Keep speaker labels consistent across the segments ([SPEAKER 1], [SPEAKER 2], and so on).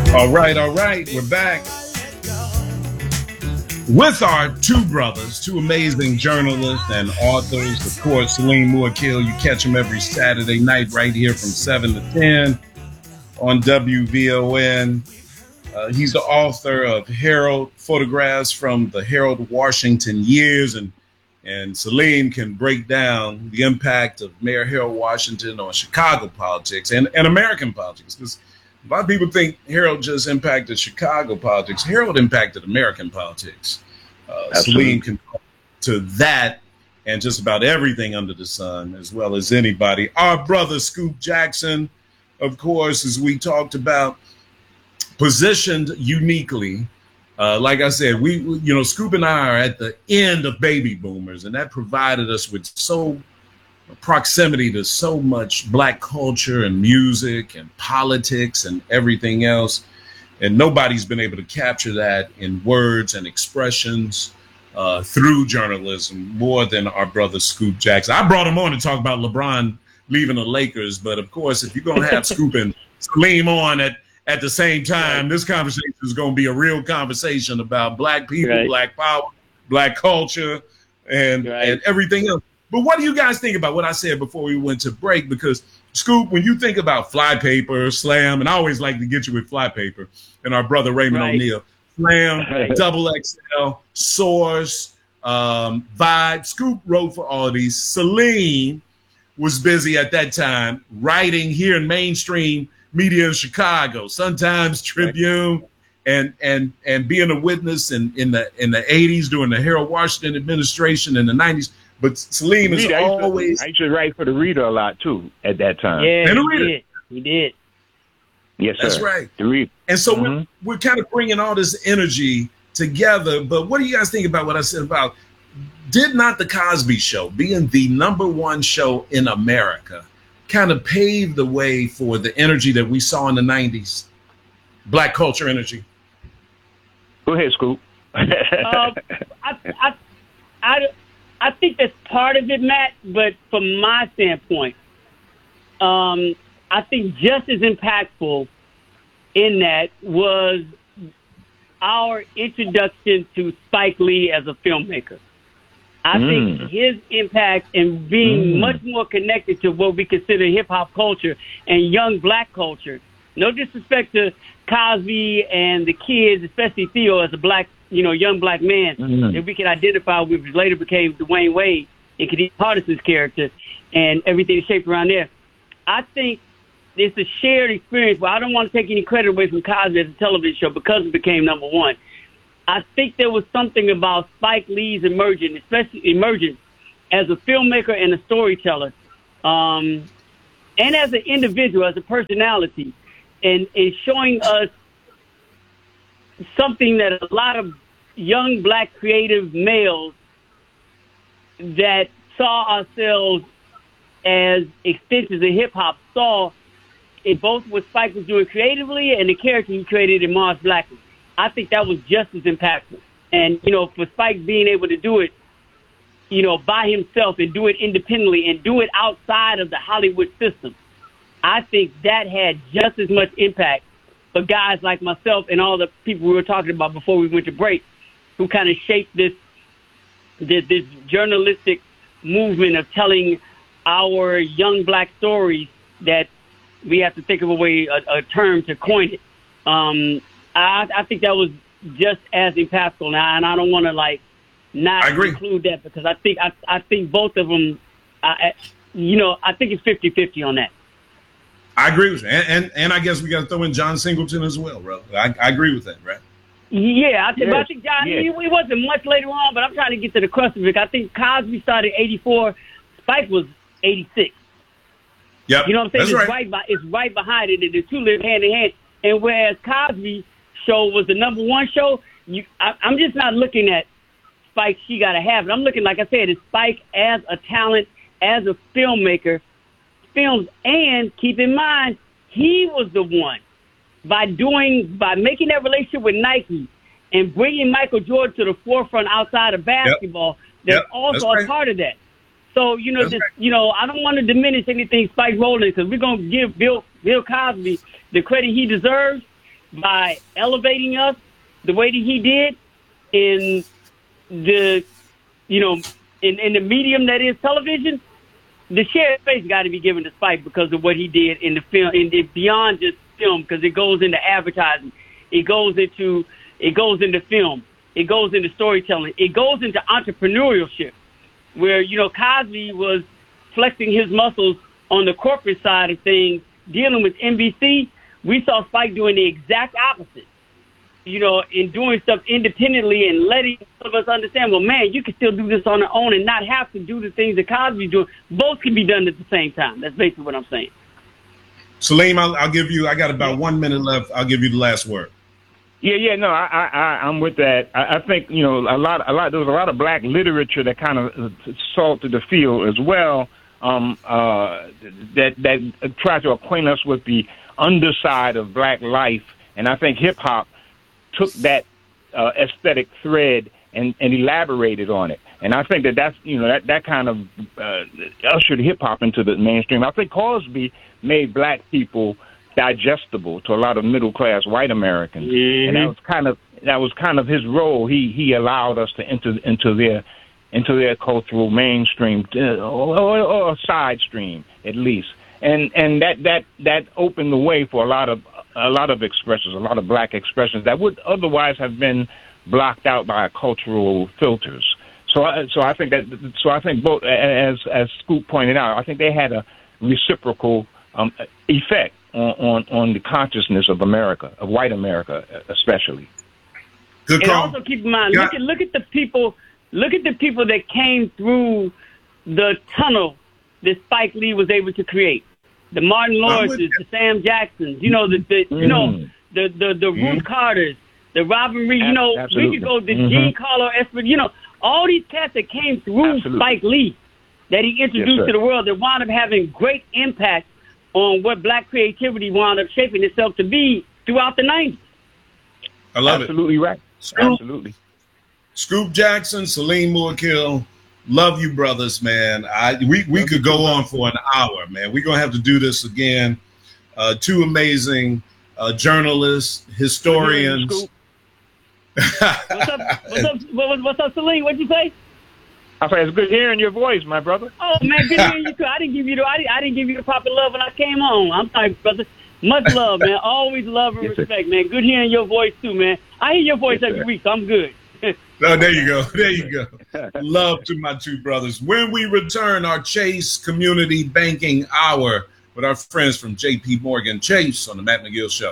[SPEAKER 1] All right. We're back with our two brothers, two amazing journalists and authors. Of course, Salim Muakil, you catch him every Saturday night right here from 7 to 10 on WVON. He's the author of Harold, photographs from the Harold Washington years, and Salim can break down the impact of Mayor Harold Washington on Chicago politics and American politics. Because a lot of people think Harold just impacted Chicago politics. Harold impacted American politics. Salim can talk to that and just about everything under the sun, as well as anybody. Our brother Scoop Jackson, of course, as we talked about, positioned uniquely. Like I said, Scoop and I are at the end of baby boomers, and that provided us with so proximity to so much Black culture and music and politics and everything else. And nobody's been able to capture that in words and expressions through journalism more than our brother Scoop Jackson. I brought him on to talk about LeBron leaving the Lakers, but of course, if you're going to have Scoop and Salim on at the same time, this conversation is going to be a real conversation about Black people, Black power, Black culture, and everything else. But what do you guys think about what I said before we went to break? Because, Scoop, when you think about Flypaper, Slam, and I always like to get you with Flypaper, and our brother Raymond O'Neal, Slam, Double XL, Source, Vibe, Scoop wrote for all these. Salim was busy at that time writing here in mainstream media in Chicago, sometimes Tribune, and being a witness in the 80s during the Harold Washington administration in the 90s. But Salim is always...
[SPEAKER 2] I used to write for the Reader a lot, too, at that time.
[SPEAKER 3] Yeah, he did.
[SPEAKER 2] Yes, sir.
[SPEAKER 1] That's right.
[SPEAKER 2] The Reader.
[SPEAKER 1] And so we're kind of bringing all this energy together. But what do you guys think about what I said about, did not the Cosby Show, being the #1 show in America, kind of pave the way for the energy that we saw in the 90s? Black culture energy.
[SPEAKER 2] Go ahead, Scoop.
[SPEAKER 3] I think that's part of it, Matt, but from my standpoint, I think just as impactful in that was our introduction to Spike Lee as a filmmaker. I think his impact in being much more connected to what we consider hip-hop culture and young Black culture. No disrespect to Cosby and the kids, especially Theo as a Black, young Black man that we can identify with, which later became Dwayne Wade and Kadeem Hardison's character and everything shaped around there. I think it's a shared experience, but I don't want to take any credit away from Cosby as a television show because it became #1. I think there was something about Spike Lee's emergence as a filmmaker and a storyteller, and as an individual, as a personality, and showing us something that a lot of young Black creative males that saw ourselves as extensions of hip-hop saw it, both what Spike was doing creatively and the character he created in Mars Blackman. I think that was just as impactful. And, for Spike being able to do it, by himself and do it independently and do it outside of the Hollywood system, I think that had just as much impact for guys like myself and all the people we were talking about before we went to break, who kind of shaped this journalistic movement of telling our young Black stories that we have to think of a term to coin it. I think that was just as impactful now, and I don't want to not include that because I think both of them, I think it's 50-50 on that.
[SPEAKER 1] I agree with you. And I guess we got to throw in John Singleton as well, bro. I agree with that, right?
[SPEAKER 3] Yeah, I think John, it wasn't much later on, but I'm trying to get to the crust of it. I think Cosby started 84, Spike was 86.
[SPEAKER 1] Yep.
[SPEAKER 3] You know what I'm saying?
[SPEAKER 1] That's
[SPEAKER 3] it's right behind it, and the two live hand in hand. And whereas Cosby show was the #1 show, I'm just not looking at Spike, she got to have it. I'm looking, like I said, at Spike as a talent, as a filmmaker, films, and keep in mind, he was the one by making that relationship with Nike and bringing Michael Jordan to the forefront outside of basketball. That's also a part of that. So, I don't want to diminish anything Spike Rowland because we're going to give Bill Cosby the credit he deserves. by elevating us the way that he did in the, in the medium that is television. The shared space got to be given to Spike because of what he did in the film, beyond just film, because it goes into advertising, it goes into film, it goes into storytelling, it goes into entrepreneurship, where Cosby was flexing his muscles on the corporate side of things, dealing with NBC. We saw Spike doing the exact opposite, in doing stuff independently and letting some of us understand, well, man, you can still do this on your own and not have to do the things that Cosby's doing. Both can be done at the same time. That's basically what I'm saying.
[SPEAKER 1] Salim, I'll give you, I got about 1 minute left. I'll give you the last word.
[SPEAKER 2] No, I'm with that. I think, there was a lot of black literature that kind of salted the field as well, that tried to acquaint us with the underside of black life. And I think hip hop took that aesthetic thread and elaborated on it. And I think that's that kind of ushered hip hop into the mainstream. I think Cosby made black people digestible to a lot of middle class white Americans, and that was kind of his role. He allowed us to enter into their cultural mainstream or side stream at least, and that opened the way for a lot of expressions, a lot of black expressions that would otherwise have been blocked out by cultural filters. So I think both, as Scoop pointed out, I think they had a reciprocal effect on the consciousness of America, of white America especially.
[SPEAKER 1] Good call.
[SPEAKER 3] And also keep in mind, look at the people that came through the tunnel that Spike Lee was able to create. The Martin Lawrences, the Sam Jacksons, the Ruth Carters, the Robin Reed, we could go the Gene Carlo Esposito, all these cats that came through Spike Lee that he introduced to the world that wound up having great impact on what black creativity wound up shaping itself to be throughout the 90s.
[SPEAKER 1] I love
[SPEAKER 2] Absolutely
[SPEAKER 1] it.
[SPEAKER 2] Right. Absolutely.
[SPEAKER 1] Scoop Jackson, Salim Muakil, love you, brothers, man. We could go on for an hour, man. We're going to have to do this again. Two amazing journalists, historians.
[SPEAKER 3] What's up, Salim? What'd you say?
[SPEAKER 2] I say it's good hearing your voice, my brother.
[SPEAKER 3] Oh man, good hearing you too. I didn't give you the proper love when I came on. I'm sorry, brother. Much love, man. Always love and respect, man. Good hearing your voice too, man. I hear your voice every week, so I'm good.
[SPEAKER 1] Oh, there you go. There you go. Love to my two brothers. When we return, our Chase Community Banking Hour with our friends from J.P. Morgan Chase on the Matt McGill Show.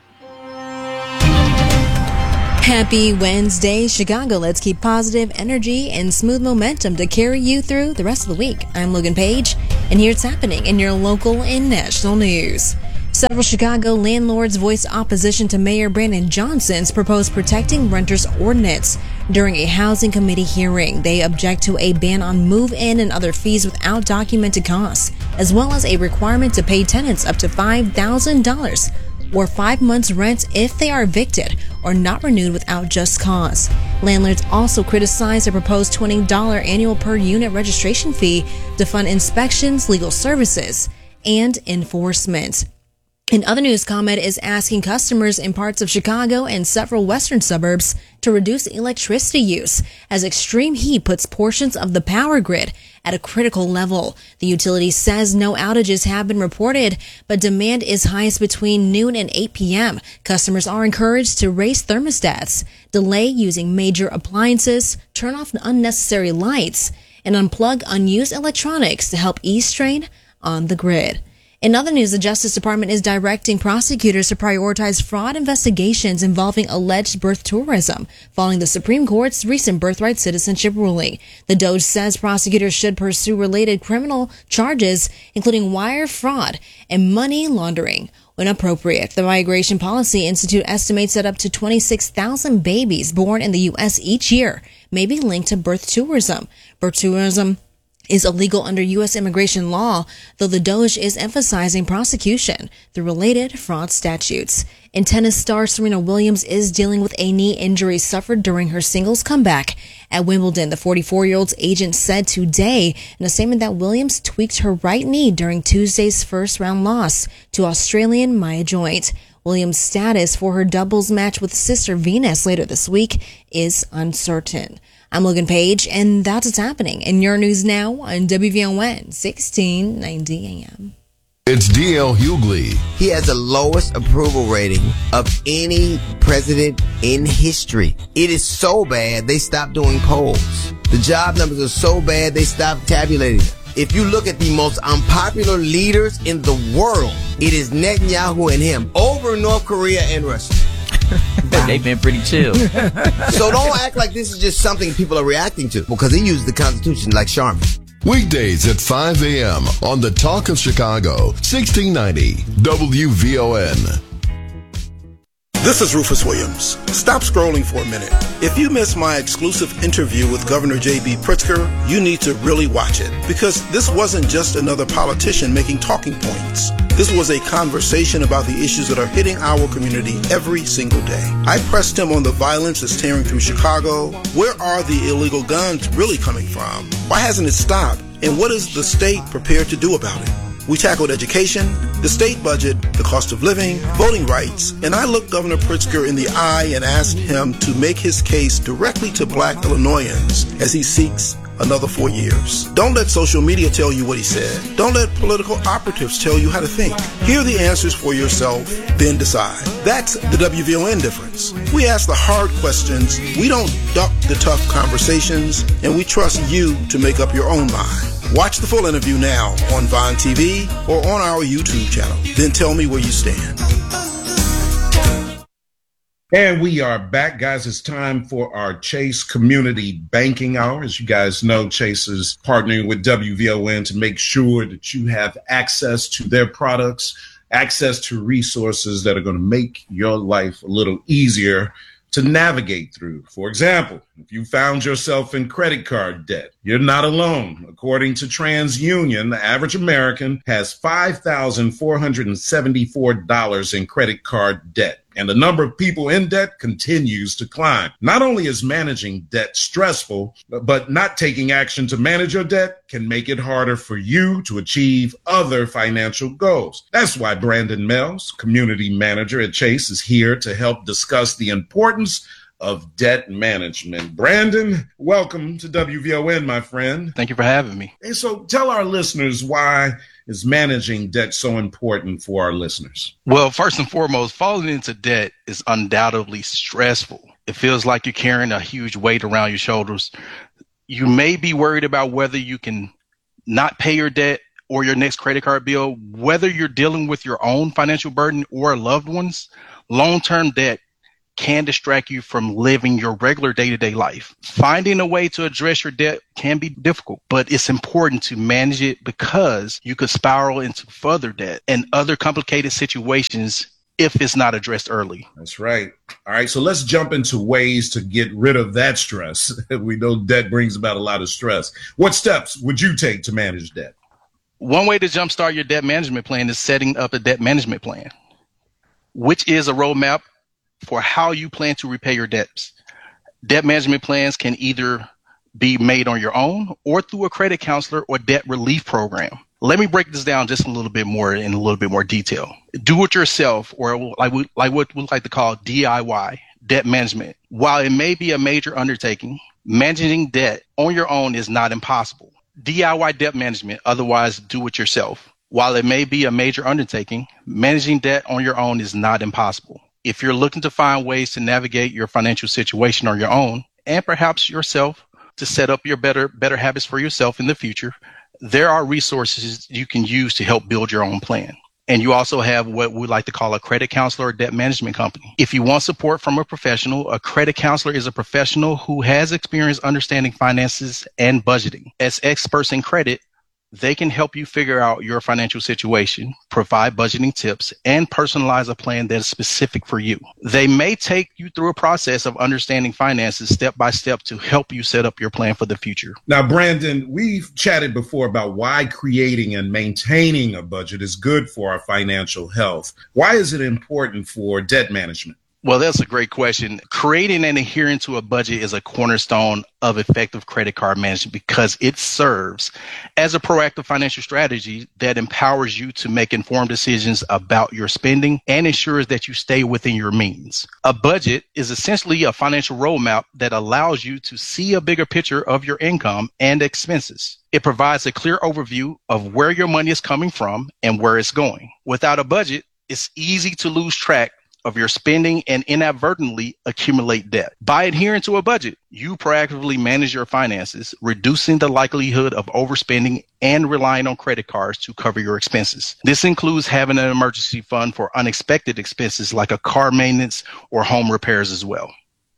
[SPEAKER 4] Happy Wednesday, Chicago. Let's keep positive energy and smooth momentum to carry you through the rest of the week. I'm Logan Page, and here's happening in your local and national news. Several Chicago landlords voiced opposition to Mayor Brandon Johnson's proposed protecting renters ordinance. During a housing committee hearing, they object to a ban on move-in and other fees without documented costs, as well as a requirement to pay tenants up to $5,000 or 5 months' rent if they are evicted or not renewed without just cause. Landlords also criticized a proposed $20 annual per unit registration fee to fund inspections, legal services, and enforcement. In other news, ComEd is asking customers in parts of Chicago and several western suburbs to reduce electricity use as extreme heat puts portions of the power grid at a critical level. The utility says no outages have been reported, but demand is highest between noon and 8 p.m. Customers are encouraged to raise thermostats, delay using major appliances, turn off unnecessary lights, and unplug unused electronics to help ease strain on the grid. In other news, the Justice Department is directing prosecutors to prioritize fraud investigations involving alleged birth tourism, following the Supreme Court's recent birthright citizenship ruling. The DOJ says prosecutors should pursue related criminal charges, including wire fraud and money laundering, when appropriate. The Migration Policy Institute estimates that up to 26,000 babies born in the U.S. each year may be linked to birth tourism. Birth tourism is illegal under U.S. immigration law, though the DOJ is emphasizing prosecution through related fraud statutes. And tennis star Serena Williams is dealing with a knee injury suffered during her singles comeback at Wimbledon. The 44-year-old's agent said today in a statement that Williams tweaked her right knee during Tuesday's first-round loss to Australian Maya Joint. Williams' status for her doubles match with sister Venus later this week is uncertain. I'm Logan Page, and that's what's happening in your news now on WVON 1690 AM.
[SPEAKER 5] It's D.L. Hughley.
[SPEAKER 6] He has the lowest approval rating of any president in history. It is so bad, they stopped doing polls. The job numbers are so bad, they stopped tabulating them. If you look at the most unpopular leaders in the world, it is Netanyahu and him over North Korea and Russia.
[SPEAKER 7] They've been pretty chill.
[SPEAKER 6] So don't act like this is just something people are reacting to, because he used the Constitution like Charmin.
[SPEAKER 5] Weekdays at 5 a.m. on the Talk of Chicago, 1690 WVON.
[SPEAKER 8] This is Rufus Williams. Stop scrolling for a minute. If you missed my exclusive interview with Governor J.B. Pritzker, you need to really watch it, because this wasn't just another politician making talking points. This was a conversation about the issues that are hitting our community every single day. I pressed him on the violence that's tearing through Chicago. Where are the illegal guns really coming from? Why hasn't it stopped? And what is the state prepared to do about it? We tackled education, the state budget, the cost of living, voting rights, and I looked Governor Pritzker in the eye and asked him to make his case directly to Black Illinoisans as he seeks another 4 years. Don't let social media tell you what he said. Don't let political operatives tell you how to think. Hear the answers for yourself, then decide. That's the WVON difference. We ask the hard questions, we don't duck the tough conversations, and we trust you to make up your own mind. Watch the full interview now on Vine TV or on our YouTube channel. Then tell me where you stand.
[SPEAKER 1] And we are back, guys. It's time for our Chase Community Banking Hour. As you guys know, Chase is partnering with WVON to make sure that you have access to their products, access to resources that are going to make your life a little easier to navigate through. For example, if you found yourself in credit card debt, you're not alone. According to TransUnion, the average American has $5,474 in credit card debt. And the number of people in debt continues to climb. Not only is managing debt stressful, but not taking action to manage your debt can make it harder for you to achieve other financial goals. That's why Brandon Mills, community manager at Chase, is here to help discuss the importance of debt management. Brandon, welcome to WVON, my friend.
[SPEAKER 9] Thank you for having me.
[SPEAKER 1] And so tell our listeners, why is managing debt so important for our listeners?
[SPEAKER 9] Well, first and foremost, falling into debt is undoubtedly stressful. It feels like you're carrying a huge weight around your shoulders. You may be worried about whether you can not pay your debt or your next credit card bill, whether you're dealing with your own financial burden or loved ones. Long-term debt can distract you from living your regular day-to-day life. Finding a way to address your debt can be difficult, but it's important to manage it because you could spiral into further debt and other complicated situations if it's not addressed early.
[SPEAKER 1] That's right. All right, so let's jump into ways to get rid of that stress. We know debt brings about a lot of stress. What steps would you take to manage debt?
[SPEAKER 9] One way to jumpstart your debt management plan is setting up a debt management plan, which is a roadmap for how you plan to repay your debts. Debt management plans can either be made on your own or through a credit counselor or debt relief program. Let me break this down just a little bit more in a little bit more detail. Do it yourself, or like what we like to call DIY, debt management. While it may be a major undertaking, managing debt on your own is not impossible. DIY debt management, otherwise do it yourself. While it may be a major undertaking, managing debt on your own is not impossible. If you're looking to find ways to navigate your financial situation on your own, and perhaps yourself to set up your better habits for yourself in the future, there are resources you can use to help build your own plan. And you also have what we like to call a credit counselor or debt management company. If you want support from a professional, a credit counselor is a professional who has experience understanding finances and budgeting. As experts in credit, they can help you figure out your financial situation, provide budgeting tips, and personalize a plan that is specific for you. They may take you through a process of understanding finances step by step to help you set up your plan for the future.
[SPEAKER 1] Now, Brandon, we've chatted before about why creating and maintaining a budget is good for our financial health. Why is it important for debt management?
[SPEAKER 9] Well, that's a great question. Creating and adhering to a budget is a cornerstone of effective credit card management because it serves as a proactive financial strategy that empowers you to make informed decisions about your spending and ensures that you stay within your means. A budget is essentially a financial roadmap that allows you to see a bigger picture of your income and expenses. It provides a clear overview of where your money is coming from and where it's going. Without a budget, it's easy to lose track of your spending and inadvertently accumulate debt. By adhering to a budget, you proactively manage your finances, reducing the likelihood of overspending and relying on credit cards to cover your expenses. This includes having an emergency fund for unexpected expenses like a car maintenance or home repairs as well.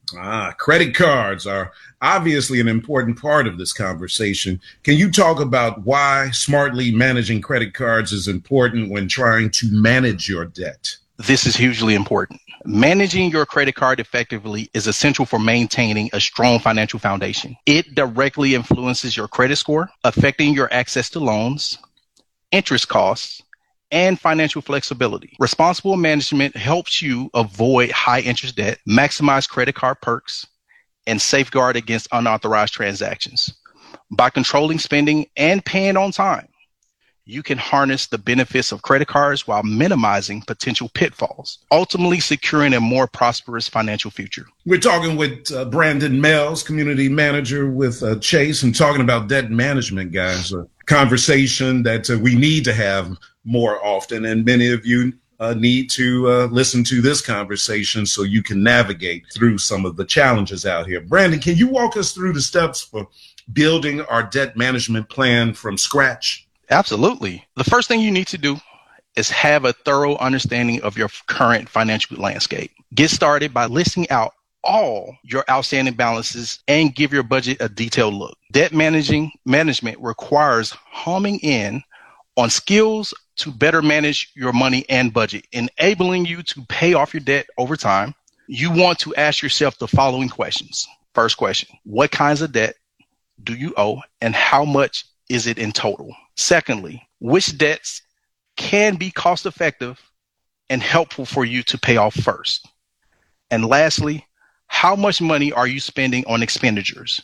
[SPEAKER 1] Credit cards are obviously an important part of this conversation. Can you talk about why smartly managing credit cards is important when trying to manage your debt?
[SPEAKER 9] This is hugely important. Managing your credit card effectively is essential for maintaining a strong financial foundation. It directly influences your credit score, affecting your access to loans, interest costs, and financial flexibility. Responsible management helps you avoid high interest debt, maximize credit card perks, and safeguard against unauthorized transactions. By controlling spending and paying on time, you can harness the benefits of credit cards while minimizing potential pitfalls, ultimately securing a more prosperous financial future.
[SPEAKER 1] We're talking with Brandon Mells, community manager with Chase, and talking about debt management, guys, a conversation that we need to have more often. And many of you need to listen to this conversation so you can navigate through some of the challenges out here. Brandon, can you walk us through the steps for building our debt management plan from scratch?
[SPEAKER 9] Absolutely. The first thing you need to do is have a thorough understanding of your current financial landscape. Get started by listing out all your outstanding balances and give your budget a detailed look. Debt management requires homing in on skills to better manage your money and budget, enabling you to pay off your debt over time. You want to ask yourself the following questions. First question, what kinds of debt do you owe and how much is it in total? Secondly, which debts can be cost effective and helpful for you to pay off first? And lastly, how much money are you spending on expenditures?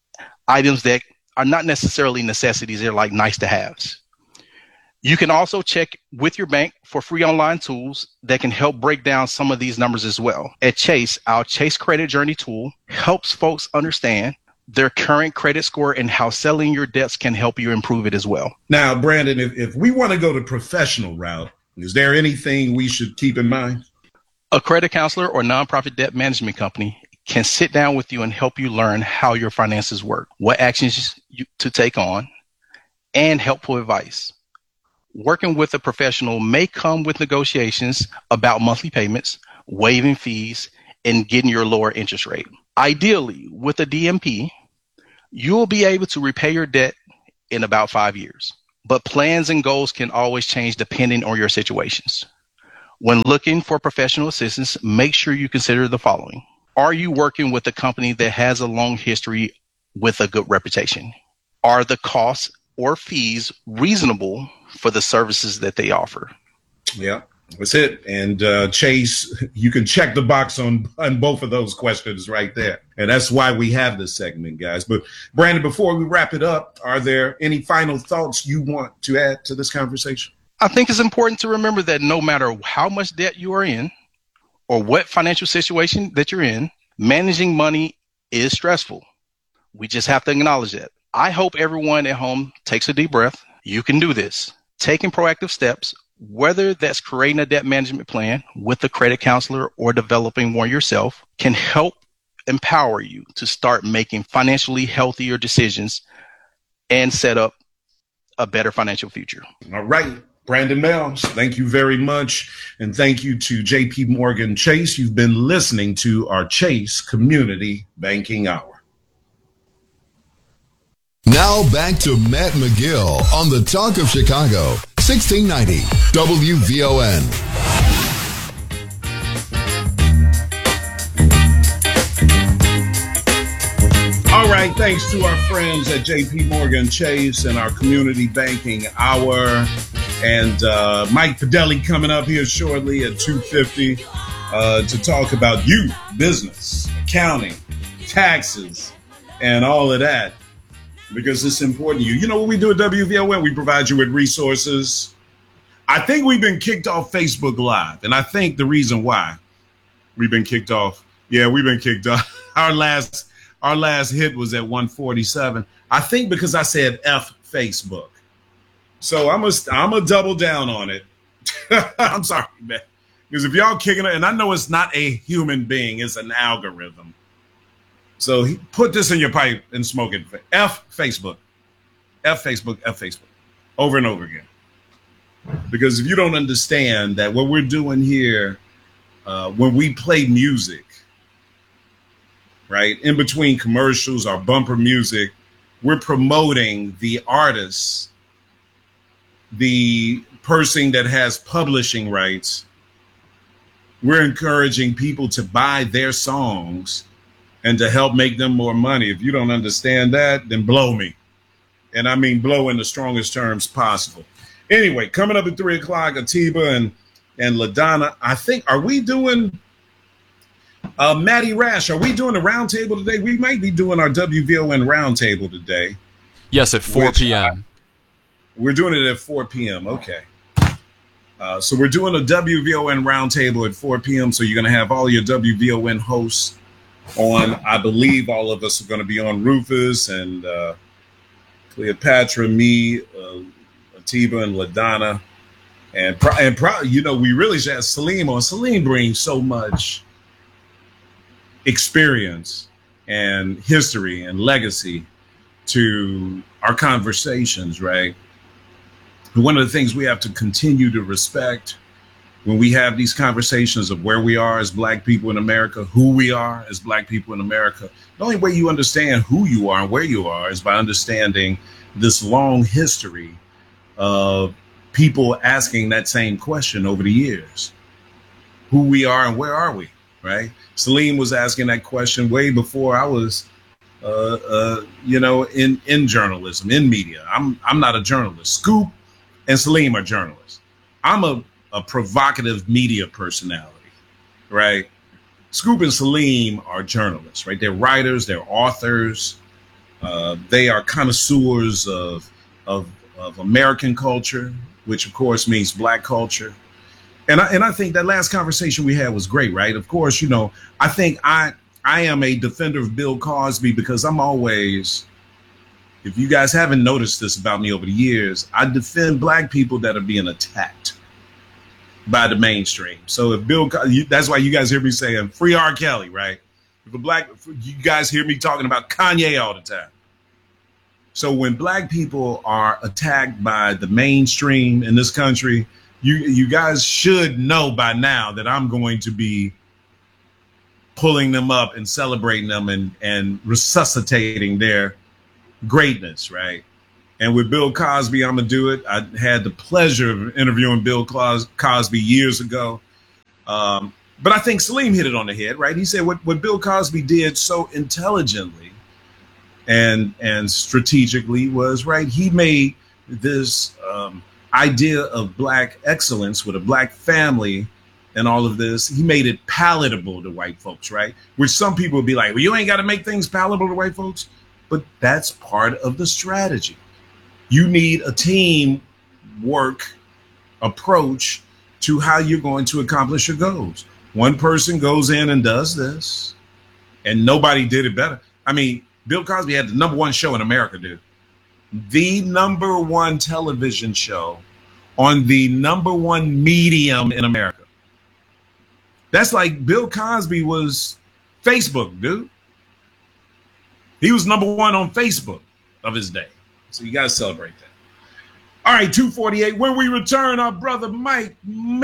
[SPEAKER 9] Items that are not necessarily necessities, they're like nice to haves. You can also check with your bank for free online tools that can help break down some of these numbers as well. At Chase, our Chase Credit Journey tool helps folks understand their current credit score and how selling your debts can help you improve it as well.
[SPEAKER 1] Now, Brandon, if we want to go the professional route, is there anything we should keep in mind?
[SPEAKER 9] A credit counselor or nonprofit debt management company can sit down with you and help you learn how your finances work, what actions to take on, and helpful advice. Working with a professional may come with negotiations about monthly payments, waiving fees, and getting your lower interest rate. Ideally, with a DMP, you'll be able to repay your debt in about 5 years. But plans and goals can always change depending on your situations. When looking for professional assistance, make sure you consider the following. Are you working with a company that has a long history with a good reputation? Are the costs or fees reasonable for the services that they offer?
[SPEAKER 1] Yeah, that's it. And Chase, you can check the box on both of those questions right there. And that's why we have this segment, guys. But Brandon, before we wrap it up, are there any final thoughts you want to add to this conversation?
[SPEAKER 9] I think it's important to remember that no matter how much debt you are in or what financial situation that you're in, managing money is stressful. We just have to acknowledge that. I hope everyone at home takes a deep breath. You can do this. Taking proactive steps, whether that's creating a debt management plan with a credit counselor or developing one yourself, can help empower you to start making financially healthier decisions and set up a better financial future.
[SPEAKER 1] All right. Brandon Mells, thank you very much. And thank you to JP Morgan Chase. You've been listening to our Chase Community Banking Hour.
[SPEAKER 5] Now back to Matt McGill on the Talk of Chicago, 1690 WVON.
[SPEAKER 1] All right, thanks to our friends at JP Morgan Chase and our Community Banking Hour. And Mike Fideli coming up here shortly at 2:50. to talk about you, business, accounting, taxes, and all of that, because it's important to you. You know what we do at WVON? We provide you with resources. I think we've been kicked off Facebook Live, and I think the reason why we've been kicked off, we've been kicked off. Our last hit was at 147. I think because I said F Facebook. So I'm gonna double down on it. I'm sorry, man. Because if y'all kicking it, and I know it's not a human being, it's an algorithm. So put this in your pipe and smoke it. F Facebook. F Facebook, F Facebook. Over and over again. Because if you don't understand that what we're doing here, when we play music, right, in between commercials, our bumper music, we're promoting the artist, the person that has publishing rights. We're encouraging people to buy their songs and to help make them more money. If you don't understand that, then blow me. And I mean blow in the strongest terms possible. Anyway, coming up at 3 o'clock, Atiba and LaDonna, I think, are we doing, Matty Rash, are we doing a roundtable today? We might be doing our WVON roundtable today.
[SPEAKER 10] Yes, at 4 p.m.
[SPEAKER 1] We're doing it at 4 p.m. Okay. So we're doing a WVON roundtable at 4 p.m. So you're going to have all your WVON hosts on. I believe all of us are going to be on. Rufus and Cleopatra, me, Atiba and LaDonna. And we really should have Salim on. Salim brings so much experience and history and legacy to our conversations, right? One of the things we have to continue to respect when we have these conversations of where we are as Black people in America, who we are as Black people in America, the only way you understand who you are and where you are is by understanding this long history of people asking that same question over the years. Who we are and where are we, right? Salim was asking that question way before I was in journalism, in media. I'm not a journalist. Scoop and Salim are journalists. I'm a provocative media personality, right? Scoop and Salim are journalists, right? They're writers, they're authors. They are connoisseurs of American culture, which of course means Black culture. And I think that last conversation we had was great, right? Of course, I think I am a defender of Bill Cosby because I'm always, if you guys haven't noticed this about me over the years, I defend Black people that are being attacked by the mainstream. So if that's why you guys hear me saying free R. Kelly, right? You guys hear me talking about Kanye all the time. So when Black people are attacked by the mainstream in this country, you guys should know by now that I'm going to be pulling them up and celebrating them and resuscitating their greatness, right? And with Bill Cosby, I'm going to do it. I had the pleasure of interviewing Bill Cosby years ago. But I think Salim hit it on the head, right? He said what Bill Cosby did so intelligently and strategically was, right, he made this idea of Black excellence with a Black family and all of this, he made it palatable to white folks, right? Which some people would be like, well, you ain't got to make things palatable to white folks. But that's part of the strategy. You need a teamwork approach to how you're going to accomplish your goals. One person goes in and does this, and nobody did it better. I mean, Bill Cosby had the #1 show in America, dude. The #1 television show on the #1 medium in America. That's like Bill Cosby was Facebook, dude. He was #1 on Facebook of his day. So you got to celebrate that. All right, 2:48. When we return, our brother Mike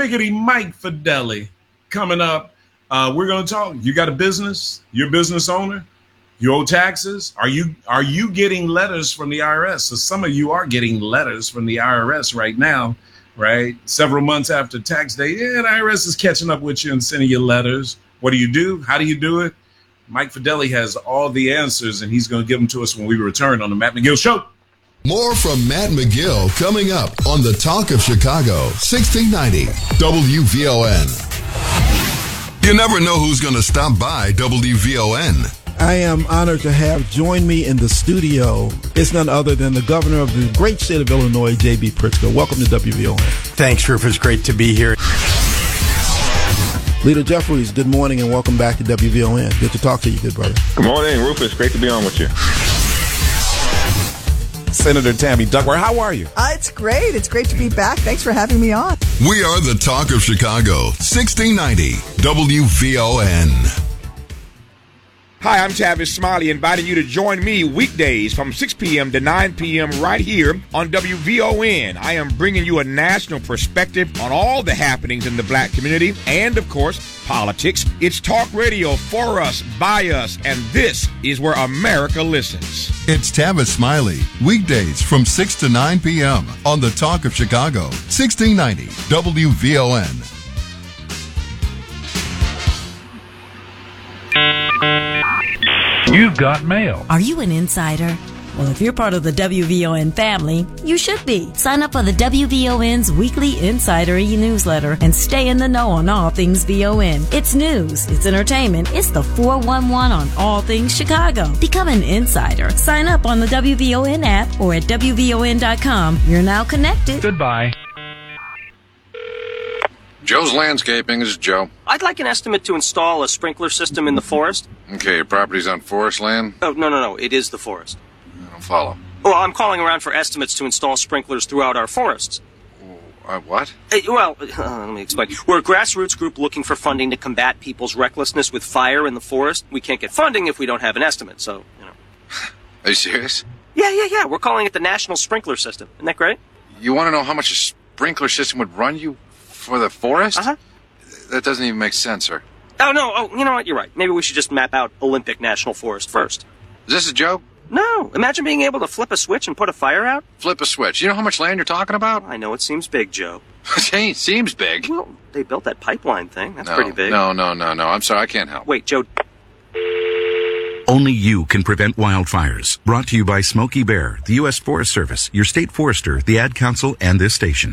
[SPEAKER 1] Fideli coming up. We're going to talk. You got a business? You're a business owner? You owe taxes? Are you getting letters from the IRS? So some of you are getting letters from the IRS right now, right? Several months after tax day. Yeah, the IRS is catching up with you and sending you letters. What do? How do you do it? Mike Fideli has all the answers, and he's going to give them to us when we return on the Matt McGill Show.
[SPEAKER 5] More from Matt McGill coming up on the Talk of Chicago, 1690 WVON. You never know who's going to stop by WVON.
[SPEAKER 8] I am honored to have join me in the studio. It's none other than the governor of the great state of Illinois, J.B. Pritzker. Welcome to WVON.
[SPEAKER 11] Thanks, Rufus. Great to be here.
[SPEAKER 8] Leader Jeffries, good morning and welcome back to WVON. Good to talk to you, good brother.
[SPEAKER 12] Good morning, Rufus. Great to be on with you.
[SPEAKER 13] Senator Tammy Duckworth, how are you?
[SPEAKER 14] It's great. It's great to be back. Thanks for having me on.
[SPEAKER 5] We are the talk of Chicago, 1690 WVON.
[SPEAKER 15] Hi, I'm Tavis Smiley, inviting you to join me weekdays from 6 p.m. to 9 p.m. right here on WVON. I am bringing you a national perspective on all the happenings in the black community and, of course, politics. It's talk radio for us, by us, and this is where America listens.
[SPEAKER 5] It's Tavis Smiley, weekdays from 6 to 9 p.m. on the Talk of Chicago, 1690 WVON.
[SPEAKER 16] You've got mail.
[SPEAKER 17] Are you an insider? Well, if you're part of the WVON family, you should be. Sign up for the WVON's weekly Insider e-newsletter and stay in the know on all things VON. It's news, it's entertainment, it's the 411 on all things Chicago. Become an insider. Sign up on the WVON app or at WVON.com. You're now connected.
[SPEAKER 16] Goodbye.
[SPEAKER 18] Joe's Landscaping. This is Joe.
[SPEAKER 19] I'd like an estimate to install a sprinkler system in the forest.
[SPEAKER 18] Okay, your property's on forest land?
[SPEAKER 19] Oh, no. It is the forest.
[SPEAKER 18] I don't follow.
[SPEAKER 19] Well, I'm calling around for estimates to install sprinklers throughout our forests.
[SPEAKER 18] What?
[SPEAKER 19] Let me explain. We're a grassroots group looking for funding to combat people's recklessness with fire in the forest. We can't get funding if we don't have an estimate, so,
[SPEAKER 18] Are you serious?
[SPEAKER 19] Yeah. We're calling it the National Sprinkler System. Isn't that great?
[SPEAKER 18] You want to know how much a sprinkler system would run you for the forest?
[SPEAKER 19] Uh-huh.
[SPEAKER 18] That doesn't even make sense, sir.
[SPEAKER 19] Oh, no. Oh, you know what? You're right. Maybe we should just map out Olympic National Forest first.
[SPEAKER 18] Is this a joke?
[SPEAKER 19] No. Imagine being able to flip a switch and put a fire out.
[SPEAKER 18] Flip a switch. You know how much land you're talking about?
[SPEAKER 19] I know it seems big, Joe.
[SPEAKER 18] It seems big.
[SPEAKER 19] Well, they built that pipeline thing. That's pretty big.
[SPEAKER 18] No. I'm sorry. I can't help.
[SPEAKER 19] Wait, Joe.
[SPEAKER 20] Only you can prevent wildfires. Brought to you by Smokey Bear, the U.S. Forest Service, your state forester, the Ad Council, and this station.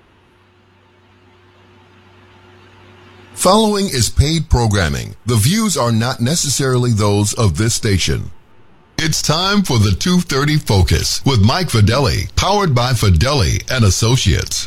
[SPEAKER 5] Following is paid programming. The views are not necessarily those of this station. It's time for the 2:30 Focus with Mike Fideli, powered by Fideli and Associates.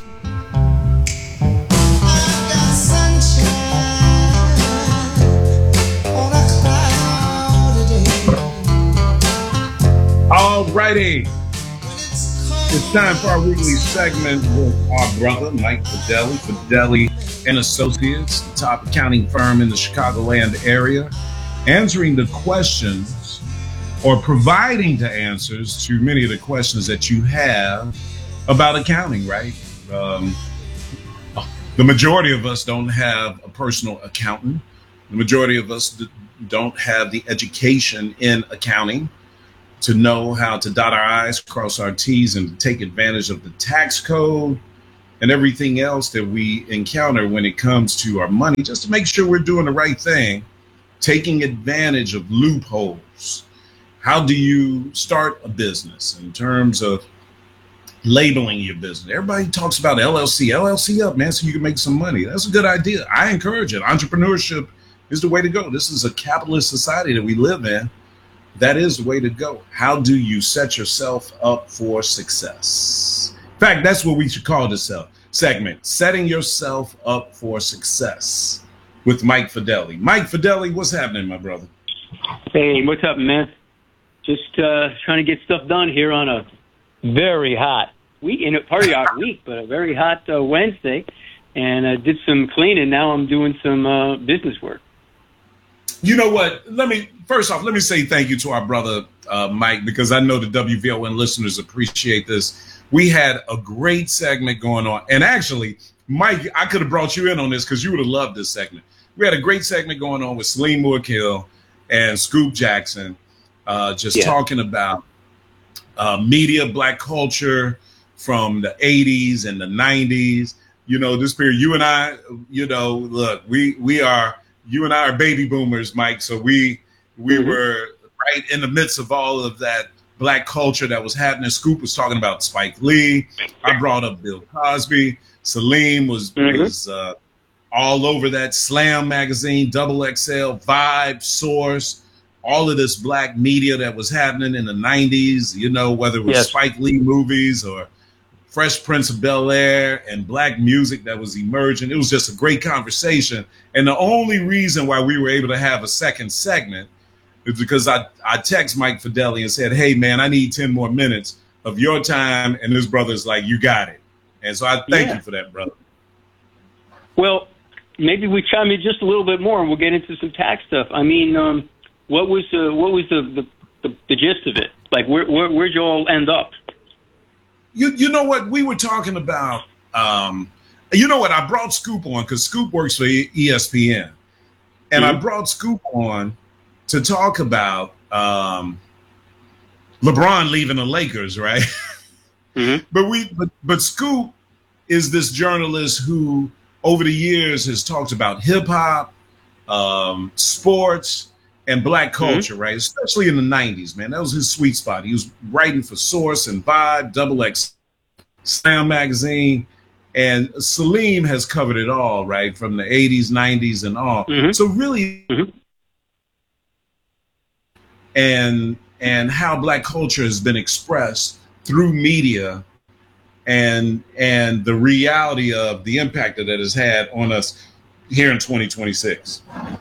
[SPEAKER 1] All righty. It's time for our weekly segment with our brother, Mike Fideli, Fideli and Associates, the top accounting firm in the Chicagoland area, answering the questions or providing the answers to many of the questions that you have about accounting, right? The majority of us don't have a personal accountant. The majority of us don't have the education in accounting to know how to dot our I's, cross our T's, and take advantage of the tax code and everything else that we encounter when it comes to our money, just to make sure we're doing the right thing, taking advantage of loopholes. How do you start a business in terms of labeling your business? Everybody talks about LLC up, man, so you can make some money. That's a good idea. I encourage it. Entrepreneurship is the way to go. This is a capitalist society that we live in. That is the way to go. How do you set yourself up for success? In fact, that's what we should call this segment, setting yourself up for success with Mike Fideli. Mike Fideli, what's happening, my brother?
[SPEAKER 3] Hey, what's up, man? Just trying to get stuff done here on a very hot week, in a party hot week, but a very hot Wednesday. And I did some cleaning. Now I'm doing some business work.
[SPEAKER 1] You know what? First off, let me say thank you to our brother, Mike, because I know the WVON listeners appreciate this. We had a great segment going on. And actually, Mike, I could have brought you in on this because you would have loved this segment. We had a great segment going on with Salim Muakil and Scoop Jackson, talking about media, black culture from the 80s and the 90s. You know, this period, you and I, look, you and I are baby boomers, Mike. So we were right in the midst of all of that black culture that was happening. Scoop was talking about Spike Lee. I brought up Bill Cosby. Salim was all over that. Slam magazine, Double XL, Vibe, Source, all of this black media that was happening in the 90s, you know, whether it was Spike Lee movies or Fresh Prince of Bel-Air and black music that was emerging. It was just a great conversation. And the only reason why we were able to have a second segment is because I text Mike Fideli and said, hey, man, I need 10 more minutes of your time. And his brother's like, you got it. And so I thank you for that, brother.
[SPEAKER 16] Well, maybe we chime in just a little bit more and we'll get into some tax stuff. I mean, what was the gist of it? Like, where'd you all end up?
[SPEAKER 1] You know what? We were talking about, you know what? I brought Scoop on because Scoop works for ESPN. And I brought Scoop on to talk about LeBron leaving the Lakers, right? But Scoop is this journalist who over the years has talked about hip hop, sports, and black culture, right? Especially in the 90s, man. That was his sweet spot. He was writing for Source and Vibe, Double X, Slam magazine. And Salim has covered it all, right? From the 80s, 90s, and all. So really, and how black culture has been expressed through media and the reality of the impact that it has had on us here in 2026.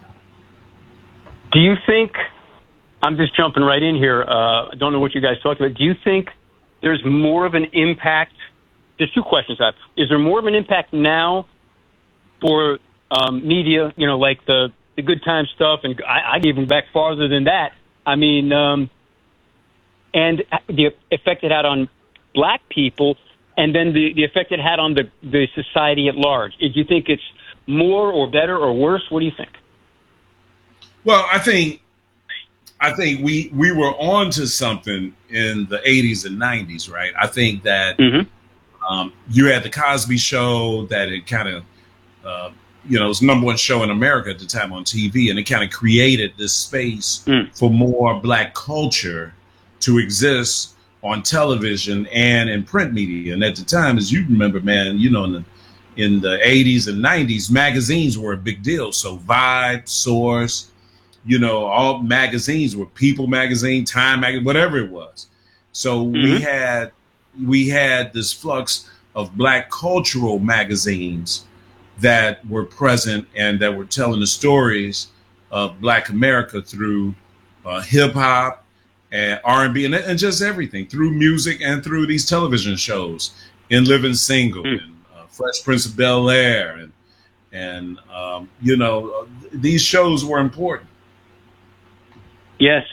[SPEAKER 16] Do you think, I'm just jumping right in here, I don't know what you guys talked about, do you think there's more of an impact? There's two questions I have. Is there more of an impact now for media, you know, like the good time stuff, and I'd even back farther than that. I mean, and the effect it had on black people, and then the effect it had on the society at large. Do you think it's more or better or worse? What do you think?
[SPEAKER 1] Well, I think we were on to something in the 80s and 90s, right? I think that you had the Cosby Show, that it kind of, you know, it was the #1 show in America at the time on TV, and it kind of created this space for more black culture to exist on television and in print media. And at the time, as you remember, man, you know, in the 80s and 90s, magazines were a big deal. So Vibe, Source, you know, all magazines were People Magazine, Time Magazine, whatever it was. So we had this flux of black cultural magazines that were present and that were telling the stories of black America through hip hop and R&B and just everything, through music and through these television shows, In Living Single and Fresh Prince of Bel-Air and you know, these shows were important.
[SPEAKER 16] Yes.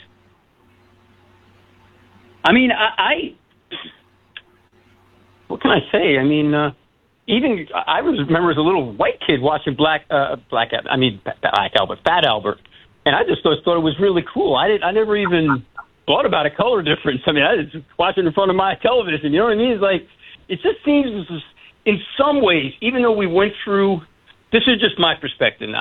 [SPEAKER 16] I mean, I what can I say? I mean, even I remember as a little white kid watching Fat Albert, and I just thought it was really cool. I never even thought about a color difference. I mean, I was watching in front of my television. You know what I mean? It's like, it just seems in some ways, even though we went through, this is just my perspective now.